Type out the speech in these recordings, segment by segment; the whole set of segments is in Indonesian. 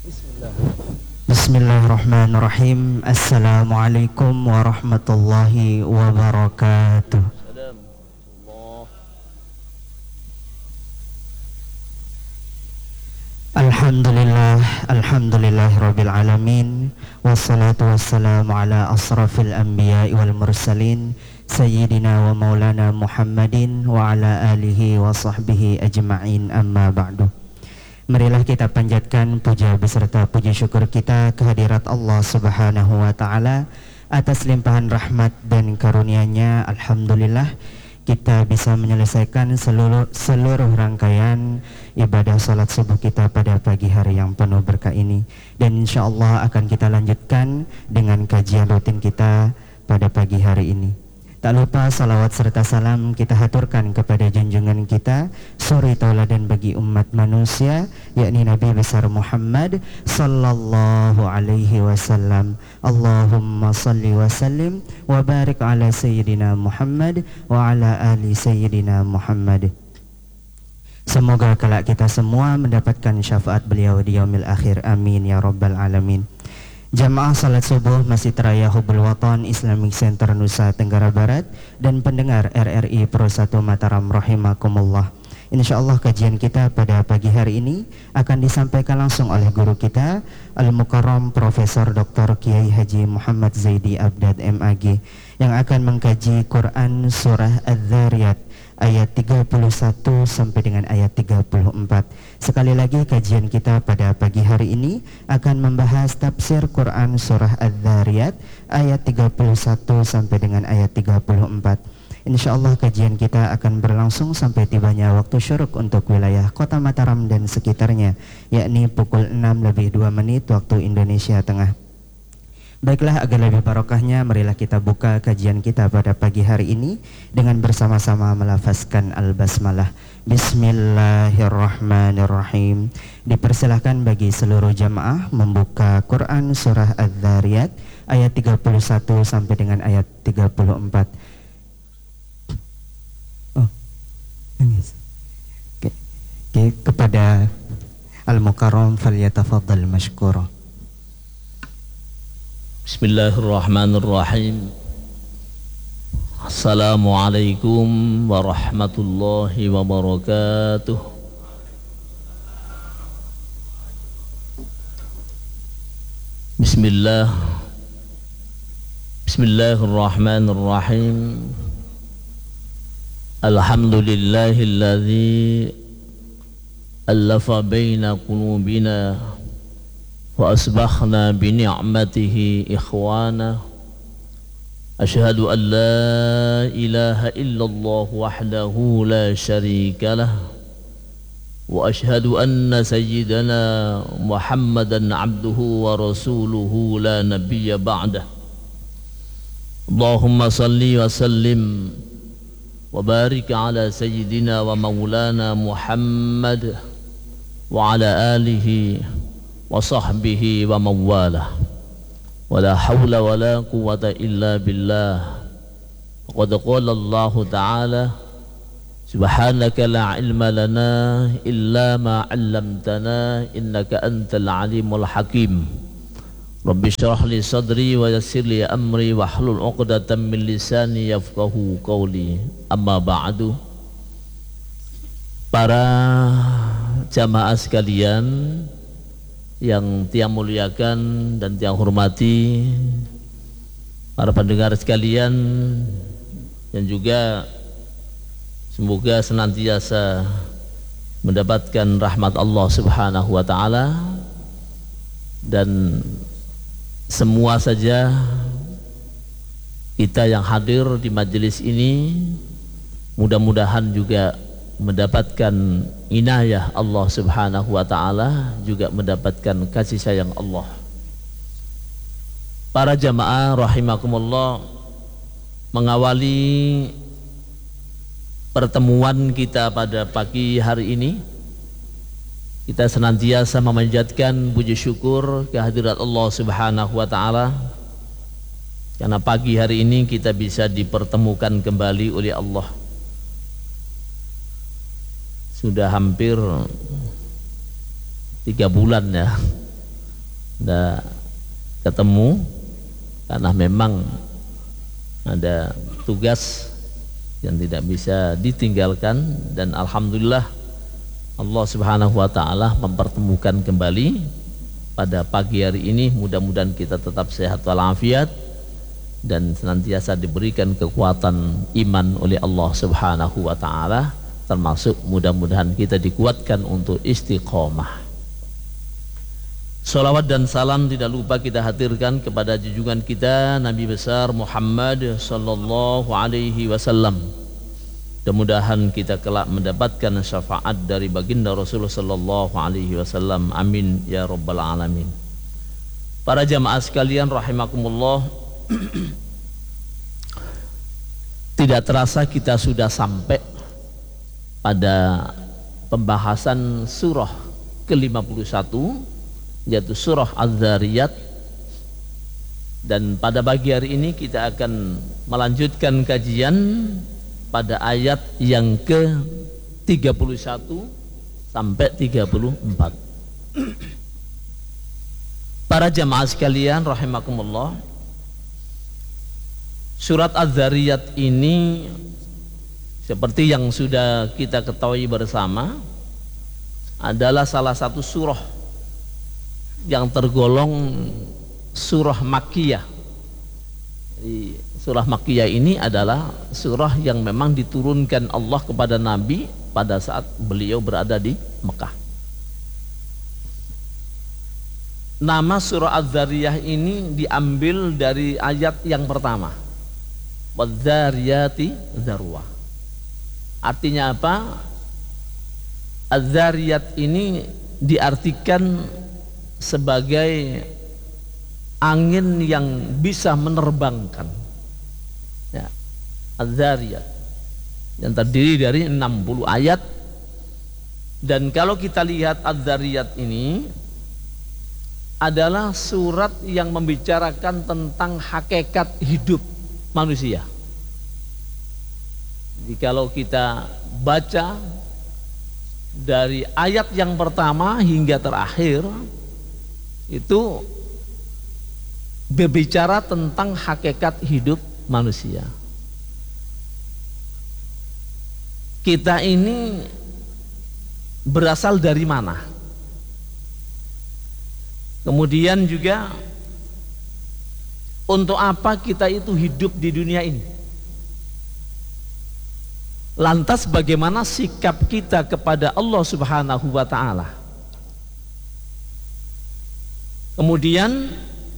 Bismillahirrahmanirrahim. Assalamualaikum warahmatullahi wabarakatuh. Alhamdulillahirabbil alamin. Wassalatu wassalamu ala asrafil anbiya'i wal mursalin sayyidina wa maulana Muhammadin wa ala alihi wa sahbihi ajma'in, amma ba'du. Marilah kita panjatkan puja beserta puji syukur kita kehadirat Allah Subhanahu wa taala atas limpahan rahmat dan karunia-Nya. Alhamdulillah kita bisa menyelesaikan seluruh rangkaian ibadah salat subuh kita pada pagi hari yang penuh berkah ini, dan insyaallah akan kita lanjutkan dengan kajian rutin kita pada pagi hari ini. Tak lupa salawat serta salam kita haturkan kepada junjungan kita, suri tauladan bagi umat manusia, yakni Nabi besar Muhammad sallallahu alaihi wasallam. Allahumma salli wa sallim wa barik ala sayyidina Muhammad wa ala ali sayyidina Muhammad. Semoga kelak kita semua mendapatkan syafaat beliau di yaumil akhir. Amin ya rabbal alamin. Jamaah salat subuh Masjid Raya Hubul Watan Islamic Center Nusa Tenggara Barat dan pendengar RRI Pro 1 Mataram rahimakumullah. Insyaallah kajian kita pada pagi hari ini akan disampaikan langsung oleh guru kita Al-Mukarram Profesor Dr. Kiai Haji Muhammad Zaidi Abdad MAG yang akan mengkaji Quran Surah Adz-Dzariyat ayat 31 sampai dengan ayat 34. Sekali lagi kajian kita pada pagi hari ini akan membahas tafsir Quran Surah Adz-Dzariyat ayat 31 sampai dengan ayat 34. Insyaallah kajian kita akan berlangsung sampai tibanya waktu syuruk untuk wilayah Kota Mataram dan sekitarnya, yakni pukul 6:02 waktu Indonesia Tengah. Baiklah, agar lebih barokahnya marilah kita buka kajian kita pada pagi hari ini dengan bersama-sama melafazkan al-basmalah. Bismillahirrahmanirrahim. Dipersilahkan bagi seluruh jamaah membuka Quran Surah Adz-Dzariyat ayat 31 sampai dengan ayat 34. Oke, kepada Al-Mukarram falyatafaddal mashkura. Bismillahirrahmanirrahim. Assalamualaikum warahmatullahi wabarakatuh. Bismillahirrahmanirrahim. Alhamdulillahilladzi allafa baina qulubina wa asbahna bi ni'matihi ikhwana. Asyhadu an la ilaha illallah wahdahu la syarika lah wa asyhadu anna sayyidana Muhammadan abduhu wa rasuluhu la nabiyya ba'dah. Allahumma salli wa sallim wa barik ala sayyidina wa maulana Muhammad wa ala alihi wa sahbihi wa mawalah. Wala hawla wala quwwata illa billah. Qad qala Allah ta'ala subhanaka la ilma lana illa ma 'allamtana innaka antal alimul hakim. Rabbi shrah li sadri wa yassir li amri wa hlul 'uqdatam min lisani yafqahu qawli. Amma ba'du. Para jamaah sekalian yang tiang muliakan dan tiang hormati, para pendengar sekalian, dan juga semoga senantiasa mendapatkan rahmat Allah Subhanahu wa taala, dan semua saja kita yang hadir di majelis ini mudah-mudahan juga mendapatkan inayah Allah Subhanahu wa taala, juga mendapatkan kasih sayang Allah. Para jamaah rahimakumullah, mengawali pertemuan kita pada pagi hari ini, kita senantiasa memanjatkan puji syukur kehadirat Allah Subhanahu wa taala karena pagi hari ini kita bisa dipertemukan kembali oleh Allah. Sudah hampir 3 bulan ya Nggak ketemu karena memang ada tugas yang tidak bisa ditinggalkan, dan alhamdulillah Allah Subhanahu wa taala mempertemukan kembali pada pagi hari ini. Mudah-mudahan kita tetap sehat walafiat dan senantiasa diberikan kekuatan iman oleh Allah Subhanahu wa taala, termasuk mudah-mudahan kita dikuatkan untuk istiqomah. Salawat dan salam tidak lupa kita hadirkan kepada junjungan kita Nabi besar Muhammad sallallahu alaihi wasallam. Mudah-mudahan kita kelak mendapatkan syafaat dari baginda Rasulullah sallallahu alaihi wasallam. Amin ya rabbal alamin. Para jamaah sekalian rahimakumullah, tidak terasa kita sudah sampai pada pembahasan surah ke-51, yaitu surah Az-Zariyat, dan pada pagi hari ini kita akan melanjutkan kajian pada ayat yang ke-31 sampai 34. Para jamaah sekalian rahimakumullah, surat Az-Zariyat ini seperti yang sudah kita ketahui bersama adalah salah satu surah yang tergolong surah Makkiyah. Surah Makkiyah ini adalah surah yang memang diturunkan Allah kepada Nabi pada saat beliau berada di Mekah. Nama surah Az-Zariyah ini diambil dari ayat yang pertama, Wadz-Dzariyati dzarwa. Artinya apa? Az-Zariyat ini diartikan sebagai angin yang bisa menerbangkan, ya, Az-Zariyat, yang terdiri dari 60 ayat. Dan kalau kita lihat Az-Zariyat ini adalah surat yang membicarakan tentang hakikat hidup manusia. Jadi kalau kita baca dari ayat yang pertama hingga terakhir, itu berbicara tentang hakikat hidup manusia. Kita ini berasal dari mana? Kemudian juga untuk apa kita itu hidup di dunia ini? Lantas bagaimana sikap kita kepada Allah Subhanahu wa taala? Kemudian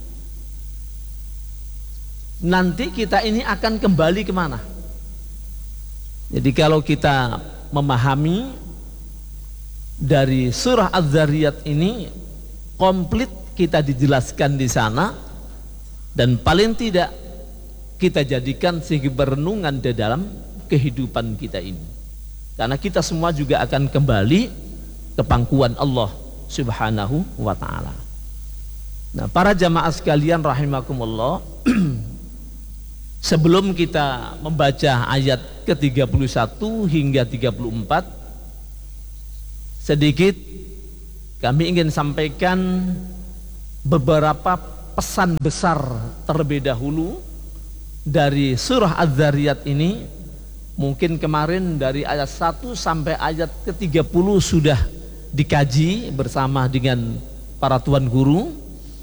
nanti kita ini akan kembali kemana? Jadi kalau kita memahami dari surah Az-Zariyat ini komplit, kita dijelaskan di sana, dan paling tidak kita jadikan sebagai renungan di dalam kehidupan kita ini, karena kita semua juga akan kembali ke pangkuan Allah Subhanahu wa ta'ala. Nah, para jamaah sekalian rahimakumullah, sebelum kita membaca ayat ke-31 hingga 34, sedikit kami ingin sampaikan beberapa pesan besar terlebih dahulu dari surah Az-Zariyat ini. Mungkin kemarin dari ayat 1 sampai ayat ke-30 sudah dikaji bersama dengan para tuan guru,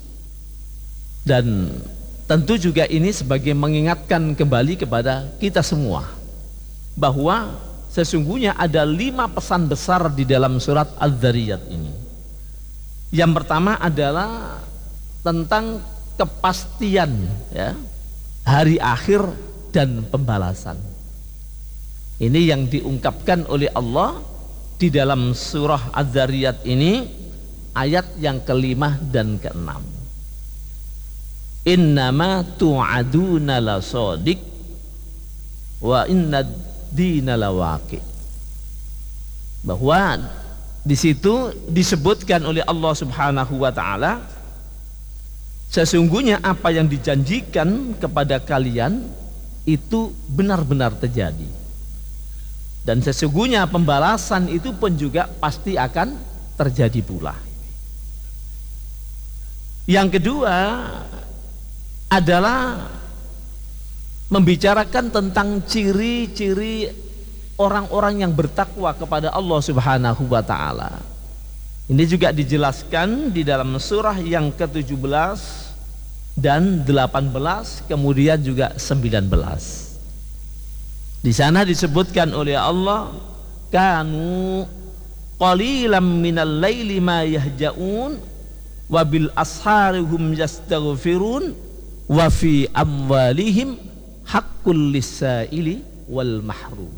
dan tentu juga ini sebagai mengingatkan kembali kepada kita semua bahwa sesungguhnya ada 5 pesan besar di dalam surat Az-Zariyat ini. Yang pertama adalah tentang kepastian, ya, hari akhir dan pembalasan. Ini yang diungkapkan oleh Allah di dalam surah Az-Zariyat ini, ayat yang ke-5 dan ke-6. Innama tu'aduna la shadiq wa inna dina la waqi. Bahwa di situ disebutkan oleh Allah Subhanahu wa taala, sesungguhnya apa yang dijanjikan kepada kalian itu benar-benar terjadi, dan sesungguhnya pembalasan itu pun juga pasti akan terjadi pula. Yang kedua adalah membicarakan tentang ciri-ciri orang-orang yang bertakwa kepada Allah Subhanahu wa taala. Ini juga dijelaskan di dalam surah yang ke-17 dan 18, kemudian juga 19. Di sana disebutkan oleh Allah, kanu qalilan minal laili ma yahjaun wa bil asharihum yastaghfirun wa fi amwalihim haqqul lisaili wal mahrum.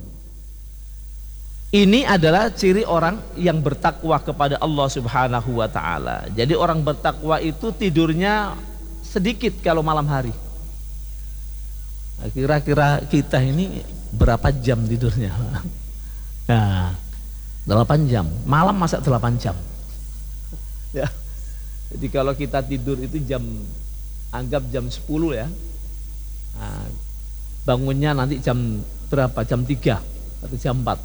Ini adalah ciri orang yang bertakwa kepada Allah Subhanahu wa taala. Jadi orang bertakwa itu tidurnya sedikit kalau malam hari. Nah, kira-kira kita ini berapa jam tidurnya? Nah, 8 jam. Malam masa 8 jam? Ya. Jadi kalau kita tidur itu anggap jam 10 ya. Nah, bangunnya nanti jam berapa? Jam 3 atau jam 4.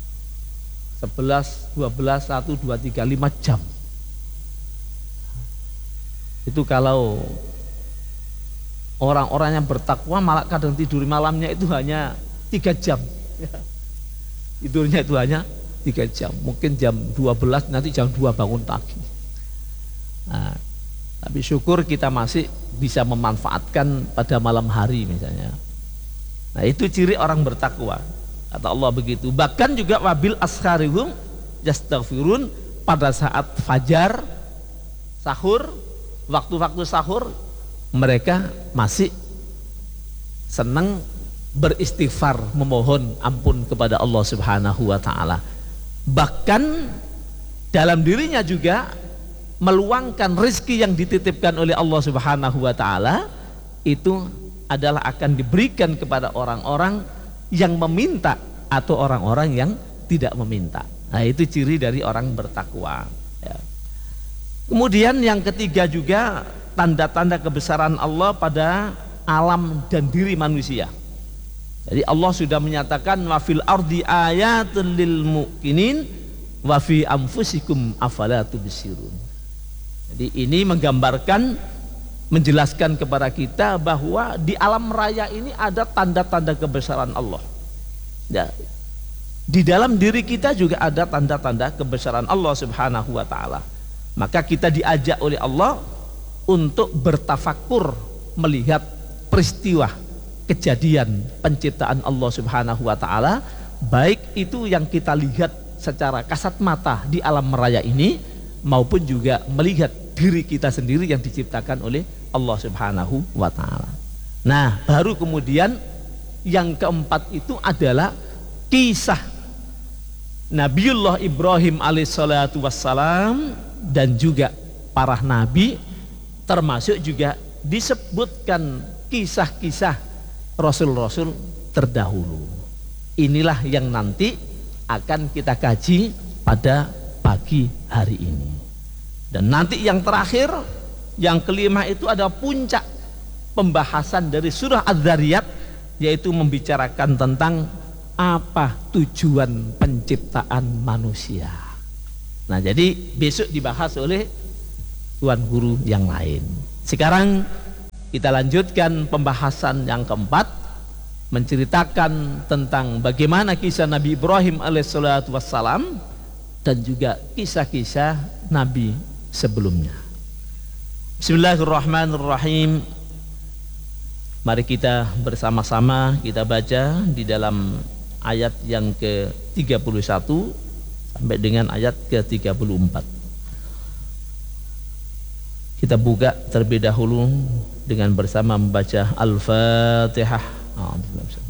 11, 12, 1, 2, 3, 5 jam. Itu kalau orang-orang yang bertakwa malah kadang tidur malamnya itu hanya 3 jam. Tidurnya itu hanya 3 jam. Mungkin jam 12, nanti jam 2 bangun pagi. Nah, tapi syukur kita masih bisa memanfaatkan pada malam hari misalnya. Nah, itu ciri orang bertakwa. Kata Allah begitu. Bahkan juga wabil asharihum yastaghfirun, pada saat fajar, sahur, waktu-waktu sahur mereka masih senang beristighfar, memohon ampun kepada Allah Subhanahu wa taala. Bahkan dalam dirinya juga meluangkan rezeki yang dititipkan oleh Allah Subhanahu wa taala itu adalah akan diberikan kepada orang-orang yang meminta atau orang-orang yang tidak meminta. Nah, itu ciri dari orang bertakwa ya. Kemudian yang ketiga juga tanda-tanda kebesaran Allah pada alam dan diri manusia. Jadi Allah sudah menyatakan wa fil ardi ayatul lil muqinin wa fi anfusikum afala tubsirun. Jadi ini menggambarkan, menjelaskan kepada kita bahwa di alam raya ini ada tanda-tanda kebesaran Allah ya. Di dalam diri kita juga ada tanda-tanda kebesaran Allah Subhanahu wa taala. Maka kita diajak oleh Allah untuk bertafakur, melihat peristiwa kejadian penciptaan Allah Subhanahu wa taala, baik itu yang kita lihat secara kasat mata di alam raya ini maupun juga melihat diri kita sendiri yang diciptakan oleh Allah Subhanahu wa taala. Nah, baru kemudian yang keempat itu adalah kisah Nabiullah Ibrahim alaihissalatu wassalam dan juga para nabi, termasuk juga disebutkan kisah-kisah rasul-rasul terdahulu. Inilah yang nanti akan kita kaji pada pagi hari ini. Dan nanti yang terakhir, yang kelima itu ada puncak pembahasan dari surah Az-Zariyat, yaitu membicarakan tentang apa tujuan penciptaan manusia. Nah, jadi besok dibahas oleh tuan guru yang lain. Sekarang kita lanjutkan pembahasan yang keempat, menceritakan tentang bagaimana kisah Nabi Ibrahim alaihissalatu wassalam dan juga kisah-kisah Nabi sebelumnya. Bismillahirrahmanirrahim. Mari kita bersama-sama kita baca di dalam ayat yang ke-31 sampai dengan ayat ke-34. Kita buka terlebih dahulu dengan bersama membaca Al-Fatihah.